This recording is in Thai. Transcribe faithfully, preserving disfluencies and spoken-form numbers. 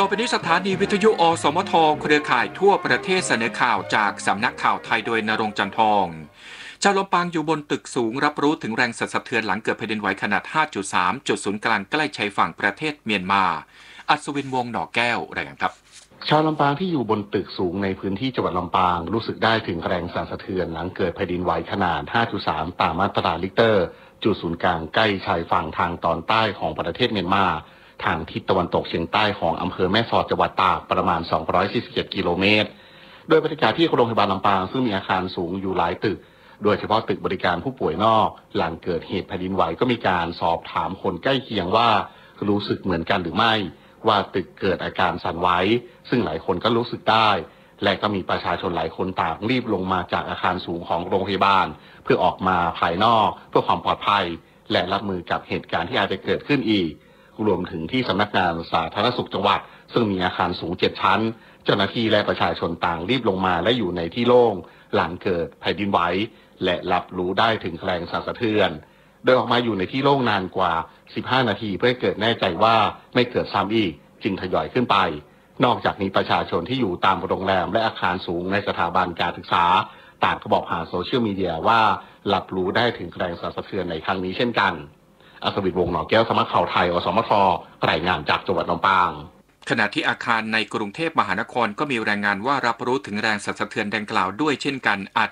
ไปนี้สถานีวิทยุอสมทเครือข่ายทั่วประเทศเสนอข่าวจากสำนักข่าวไทยโดยณรงค์จันทองชาวลำปางอยู่บนตึกสูงรับรู้ถึงแรงสั่นสะเทือนหลังเกิดแผ่นดินไหวขนาด ห้าจุดสาม จุดศูนย์กลางใกล้ชายฝั่งประเทศเมียนมาอัศวินวงศ์หน่อแก้วรายงานครับชาวลำปางที่อยู่บนตึกสูงในพื้นที่จังหวัดลำปางรู้สึกได้ถึงแรงสั่นสะเทือนหลังเกิดแผ่นดินไหวขนาด ห้าจุดสาม ตามมาตราริกเตอร์จุดศูนย์กลางใกล้ชายฝั่งทางตอนใต้ของประเทศเมียนมาทางทิศตะวันตกเฉียงใต้ของอำเภอแม่สอดจังหวัดตากประมาณสองร้อยสี่สิบเจ็ดกิโลเมตรโดยบรรยากาศที่โรงพยาบาลลำปางซึ่งมีอาคารสูงอยู่หลายตึกโดยเฉพาะตึกบริการผู้ป่วยนอกหลังเกิดเหตุแผ่นดินไหวก็มีการสอบถามคนใกล้เคียงว่ารู้สึกเหมือนกันหรือไม่ว่าตึกเกิดอาการสั่นไหวซึ่งหลายคนก็รู้สึกได้และก็มีประชาชนหลายคนต่างรีบลงมาจากอาคารสูงของโรงพยาบาลเพื่อออกมาภายนอกเพื่อความปลอดภัยและรับมือกับเหตุการณ์ที่อาจจะเกิดขึ้นอีกรวมถึงที่สำนักงานสาธารณสุขจังหวัดซึ่งมีอาคารสูงเจ็ดชั้นเจ้าหน้าที่และประชาชนต่างรีบลงมาและอยู่ในที่โล่งหลังเกิดแผ่นดินไหวและรับรู้ได้ถึงแรงสั่นสะเทือนโดยออกมาอยู่ในที่โล่งนานกว่าสิบห้านาทีเพื่อให้เกิดแน่ใจว่าไม่เกิดซ้ำอีกจึงทยอยขึ้นไปนอกจากนี้ประชาชนที่อยู่ตามโรงแรมและอาคารสูงในสถาบันการศึกษาต่างก็บอกผ่านโซเชียลมีเดียว่ารับรู้ได้ถึงแรงสั่นสะเทือนในครั้งนี้เช่นกันอัศวินวงศ์หน่อแก้วสำนักข่าวไทยอสมทรายงานจากจังหวัดลำปางขณะที่อาคารในกรุงเทพมหานครก็มีรายงานว่ารับรู้ถึงแรงสั่นสะเทือนดังกล่าวด้วยเช่นกันอา